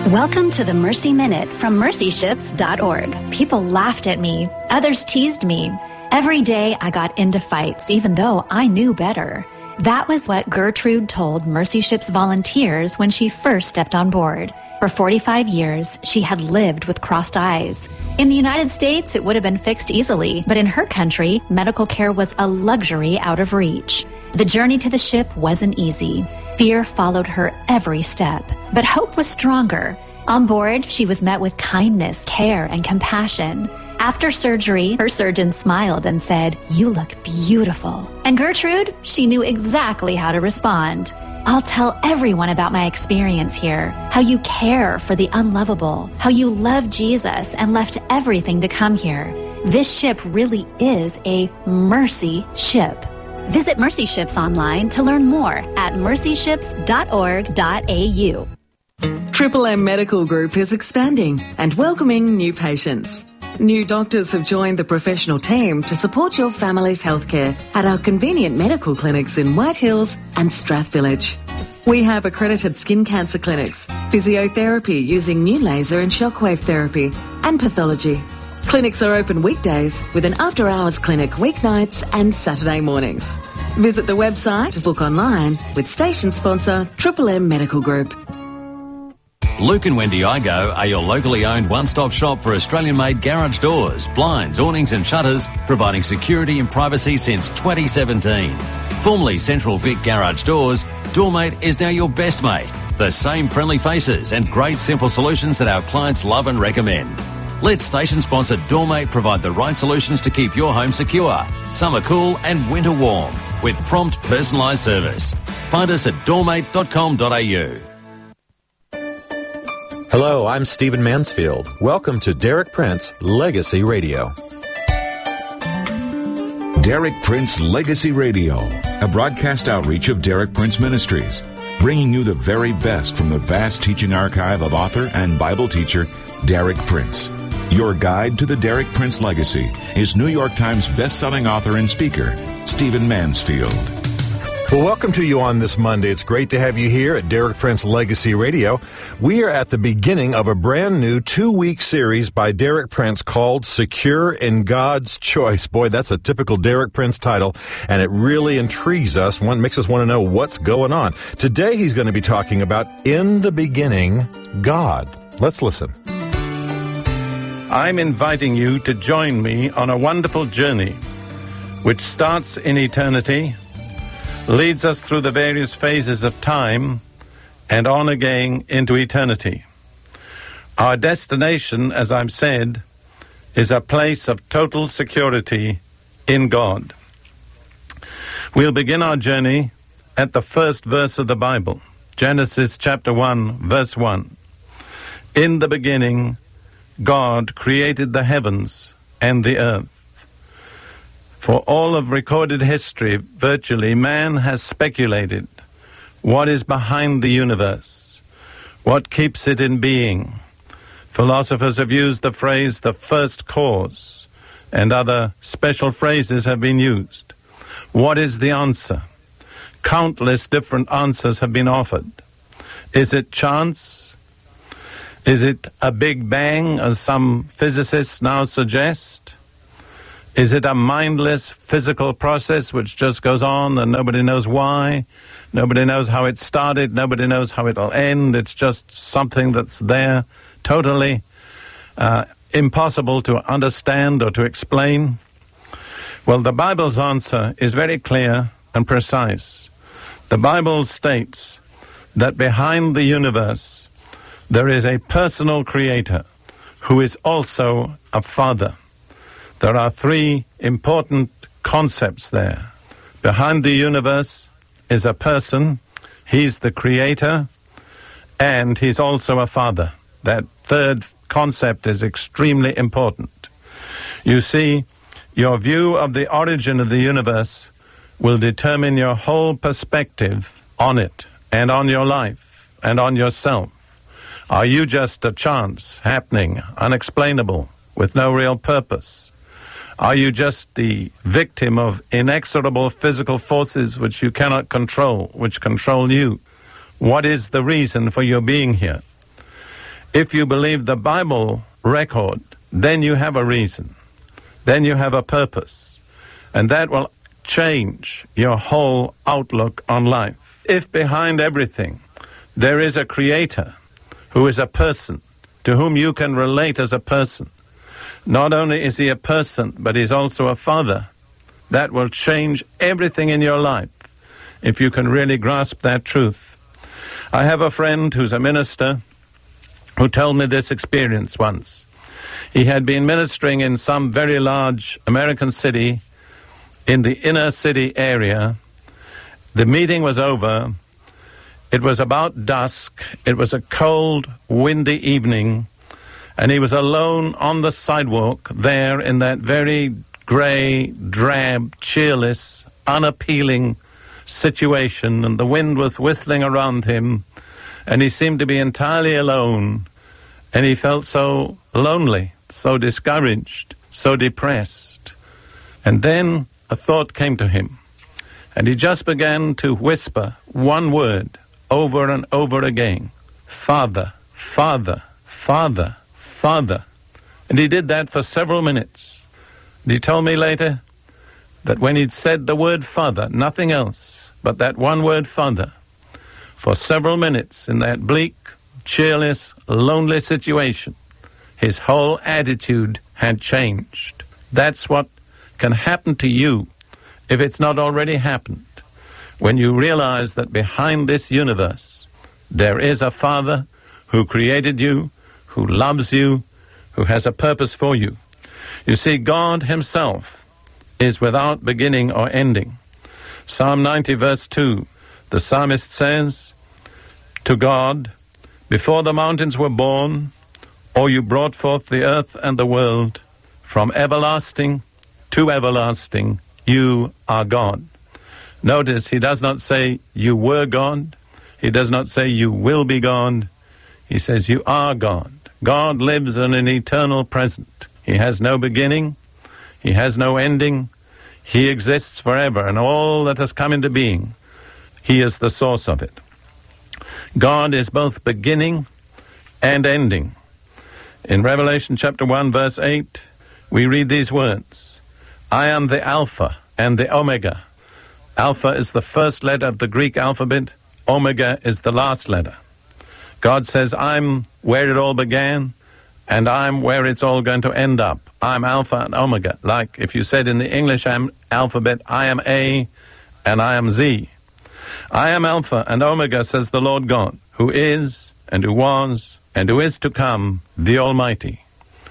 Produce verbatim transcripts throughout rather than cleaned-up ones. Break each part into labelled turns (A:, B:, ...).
A: Welcome to the Mercy Minute from mercy ships dot org.
B: People laughed at me. Others teased me. Every day I got into fights, even though I knew better. That was what Gertrude told Mercy Ships volunteers when she first stepped on board. For forty-five years, she had lived with crossed eyes. In the United States, it would have been fixed easily, but in her country, medical care was a luxury out of reach. The journey to the ship wasn't easy. Fear followed her every step, but hope was stronger. On board, she was met with kindness, care, and compassion. After surgery, her surgeon smiled and said, "You look beautiful." And Gertrude, she knew exactly how to respond. I'll tell everyone about my experience here, how you care for the unlovable, how you love Jesus and left everything to come here. This ship really is a mercy ship. Visit Mercy Ships online to learn more at mercy ships dot org dot a u.
C: Triple M Medical Group is expanding and welcoming new patients. New doctors have joined the professional team to support your family's healthcare at our convenient medical clinics in White Hills and Strathvillage. We have accredited skin cancer clinics, physiotherapy using new laser and shockwave therapy, and pathology. Clinics are open weekdays with an after-hours clinic weeknights and Saturday mornings. Visit the website or book online with station sponsor Triple M Medical Group.
D: Luke and Wendy Igo are your locally owned one-stop shop for Australian-made garage doors, blinds, awnings and shutters, providing security and privacy since twenty seventeen. Formerly Central Vic Garage Doors, Doormate is now your best mate. The same friendly faces and great simple solutions that our clients love and recommend. Let station sponsor Doormate provide the right solutions to keep your home secure, summer cool and winter warm, with prompt personalised service. Find us at doormate dot com dot a u.
E: Hello, I'm Stephen Mansfield. Welcome to Derek Prince Legacy Radio.
F: Derek Prince Legacy Radio, a broadcast outreach of Derek Prince Ministries, bringing you the very best from the vast teaching archive of author and Bible teacher Derek Prince. Your guide to the Derek Prince legacy is New York Times best-selling author and speaker, Stephen Mansfield.
E: Well, welcome to you on this Monday. It's great to have you here at Derek Prince Legacy Radio. We are at the beginning of a brand new two-week series by Derek Prince called Secure in God's Choice. Boy, that's a typical Derek Prince title, and it really intrigues us. One makes us want to know what's going on. Today, he's going to be talking about In the Beginning, God. Let's listen.
G: I'm inviting you to join me on a wonderful journey which starts in eternity, leads us through the various phases of time, and on again into eternity. Our destination, as I've said, is a place of total security in God. We'll begin our journey at the first verse of the Bible, Genesis chapter one, verse one. In the beginning, God created the heavens and the earth. For all of recorded history, virtually, man has speculated what is behind the universe, what keeps it in being. Philosophers have used the phrase the first cause, and other special phrases have been used. What is the answer? Countless different answers have been offered. Is it chance? Is it a Big Bang, as some physicists now suggest? Is it a mindless physical process which just goes on and nobody knows why? Nobody knows how it started. Nobody knows how it'll end. It's just something that's there, totally uh, impossible to understand or to explain. Well, the Bible's answer is very clear and precise. The Bible states that behind the universe there is a personal creator who is also a father. There are three important concepts there. Behind the universe is a person, he's the creator, and he's also a father. That third concept is extremely important. You see, your view of the origin of the universe will determine your whole perspective on it, and on your life, and on yourself. Are you just a chance, happening, unexplainable, with no real purpose? Are you just the victim of inexorable physical forces which you cannot control, which control you? What is the reason for your being here? If you believe the Bible record, then you have a reason. Then you have a purpose. And that will change your whole outlook on life. If behind everything there is a creator who is a person to whom you can relate as a person, not only is he a person, but he's also a father, that will change everything in your life if you can really grasp that truth. I have a friend who's a minister who told me this experience once. He had been ministering in some very large American city, in the inner city area. The meeting was over. It was about dusk. It was a cold, windy evening, and he was alone on the sidewalk there in that very gray, drab, cheerless, unappealing situation, and the wind was whistling around him, and he seemed to be entirely alone, and he felt so lonely, so discouraged, so depressed. And then a thought came to him, and he just began to whisper one word over and over again: Father, Father, Father, Father. And he did that for several minutes. And he told me later that when he'd said the word Father, nothing else but that one word Father, for several minutes in that bleak, cheerless, lonely situation, his whole attitude had changed. That's what can happen to you if it's not already happened. When you realize that behind this universe there is a Father who created you, who loves you, who has a purpose for you. You see, God himself is without beginning or ending. Psalm ninety verse two, the psalmist says, to God, before the mountains were born, or you brought forth the earth and the world, from everlasting to everlasting, you are God. Notice, he does not say you were God. He does not say you will be God. He says you are God. God lives in an eternal present. He has no beginning. He has no ending. He exists forever, and all that has come into being, he is the source of it. God is both beginning and ending. In Revelation chapter one, verse eight, we read these words: I am the Alpha and the Omega. Alpha is the first letter of the Greek alphabet. Omega is the last letter. God says, I'm where it all began, and I'm where it's all going to end up. I'm Alpha and Omega. Like if you said in the English alphabet, I am A and I am Z. I am Alpha and Omega, says the Lord God, who is and who was and who is to come, the Almighty.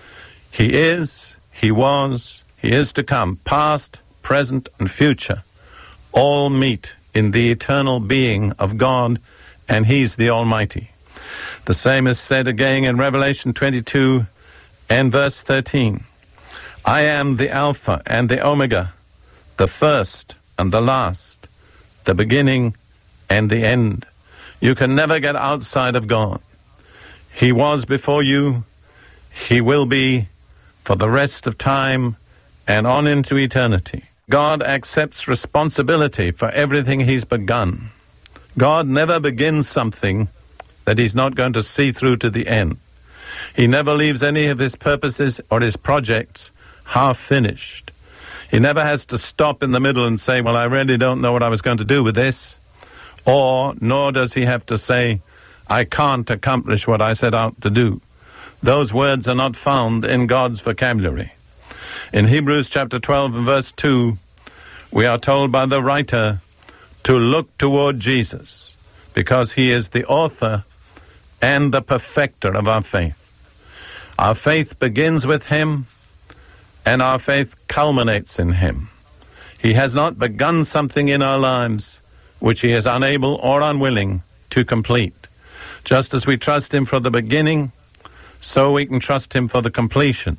G: He is, he was, he is to come, past, present, and future. All meet in the eternal being of God, and he's the Almighty. The same is said again in Revelation twenty-two and verse thirteen. I am the Alpha and the Omega, the first and the last, the beginning and the end. You can never get outside of God. He was before you. He will be for the rest of time and on into eternity. God accepts responsibility for everything he's begun. God never begins something that he's not going to see through to the end. He never leaves any of his purposes or his projects half finished. He never has to stop in the middle and say, well, I really don't know what I was going to do with this. Or, nor does he have to say, I can't accomplish what I set out to do. Those words are not found in God's vocabulary. In Hebrews chapter twelve and verse two, we are told by the writer to look toward Jesus, because he is the author and the perfecter of our faith. Our faith begins with him, and our faith culminates in him. He has not begun something in our lives which he is unable or unwilling to complete. Just as we trust him for the beginning, so we can trust him for the completion.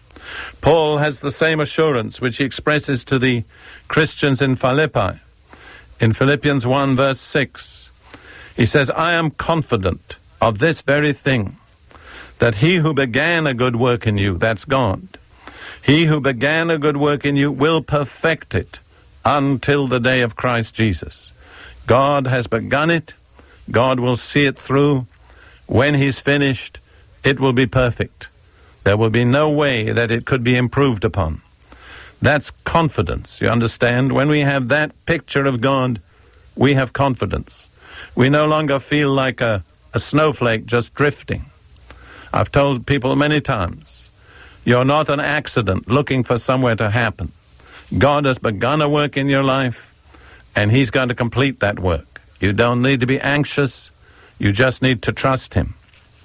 G: Paul has the same assurance which he expresses to the Christians in Philippi. In Philippians one verse six, he says, I am confident of this very thing, that he who began a good work in you, that's God, he who began a good work in you will perfect it until the day of Christ Jesus. God has begun it. God will see it through. When he's finished, it will be perfect. There will be no way that it could be improved upon. That's confidence, you understand? When we have that picture of God, we have confidence. We no longer feel like a, a snowflake just drifting. I've told people many times, you're not an accident looking for somewhere to happen. God has begun a work in your life, and He's going to complete that work. You don't need to be anxious. You just need to trust Him.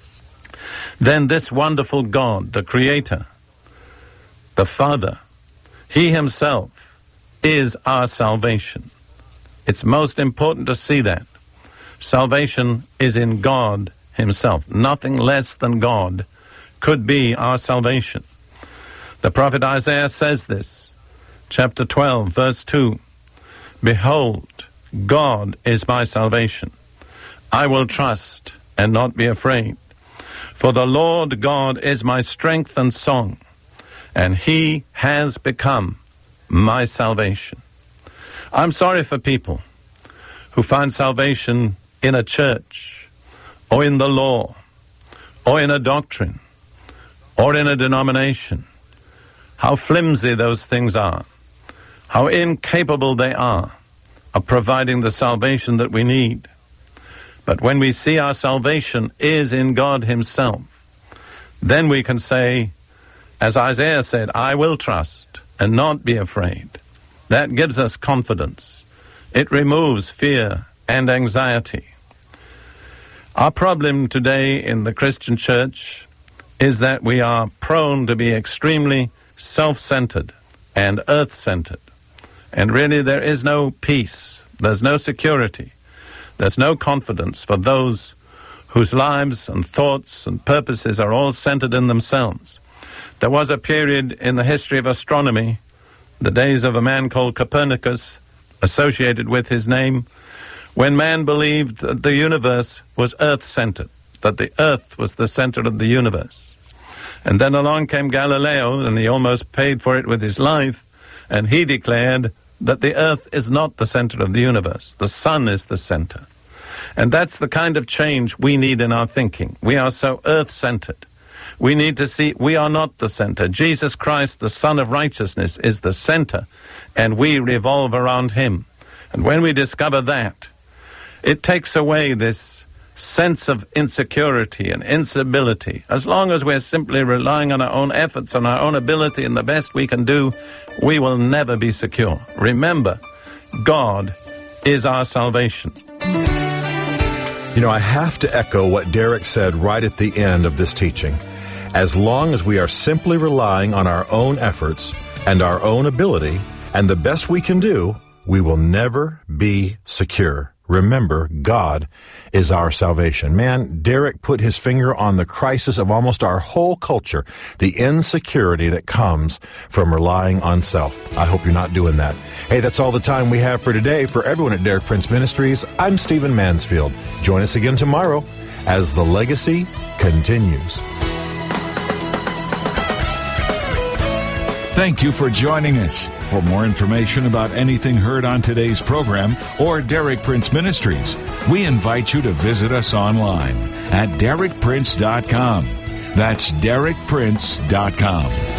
G: Then this wonderful God, the Creator, the Father, He Himself is our salvation. It's most important to see that. Salvation is in God Himself. Nothing less than God could be our salvation. The prophet Isaiah says this, chapter twelve, verse two, "Behold, God is my salvation. I will trust and not be afraid. For the Lord God is my strength and song, and He has become my salvation." I'm sorry for people who find salvation in a church, or in the law, or in a doctrine, or in a denomination. How flimsy those things are. How incapable they are of providing the salvation that we need. But when we see our salvation is in God Himself, then we can say, as Isaiah said, "I will trust and not be afraid." That gives us confidence. It removes fear and anxiety. Our problem today in the Christian church is that we are prone to be extremely self-centered and earth-centered. And really there is no peace, there's no security, there's no confidence for those whose lives and thoughts and purposes are all centered in themselves. There was a period in the history of astronomy, the days of a man called Copernicus, associated with his name, when man believed that the universe was earth-centered, that the earth was the center of the universe. And then along came Galileo, and he almost paid for it with his life, and he declared that the earth is not the center of the universe. The sun is the center. And that's the kind of change we need in our thinking. We are so earth-centered. We need to see we are not the center. Jesus Christ, the Son of Righteousness, is the center, and we revolve around Him. And when we discover that, it takes away this sense of insecurity and instability. As long as we're simply relying on our own efforts and our own ability and the best we can do, we will never be secure. Remember, God is our salvation.
E: You know, I have to echo what Derek said right at the end of this teaching. As long as we are simply relying on our own efforts and our own ability and the best we can do, we will never be secure. Remember, God is our salvation. Man, Derek put his finger on the crisis of almost our whole culture, the insecurity that comes from relying on self. I hope you're not doing that. Hey, that's all the time we have for today. For everyone at Derek Prince Ministries, I'm Stephen Mansfield. Join us again tomorrow as the legacy continues.
F: Thank you for joining us. For more information about anything heard on today's program or Derek Prince Ministries, we invite you to visit us online at derek prince dot com. That's derek prince dot com.